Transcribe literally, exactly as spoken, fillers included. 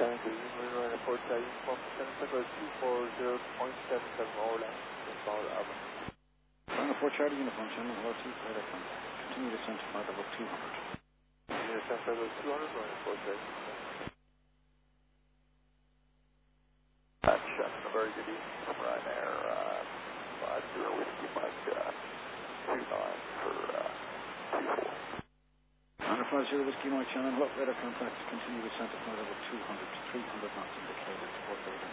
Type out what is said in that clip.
Tank is Marine Report Charlie from Center two four zero point seven seven overland. Solid Alpha. Marine Report Charlie Uniform Channel Hello two radar contact. Continue descent to flight level two hundred. Continue descent to level two hundred, Marine Report Charlie. That's uh, a very good evening from Ryanair. Uh, five zero Whiskey Mike uh, two nine for uh, two four. Honor five zero Whiskey Mike Channel, hello radar contact. Continue descent to flight level two hundred, three hundred knots indicated.